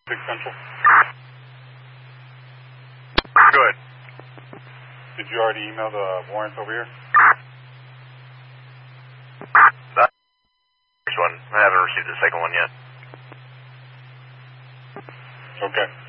6 Central. Good. Did you already email the warrants over here? That first one. I haven't received the second one yet. Okay.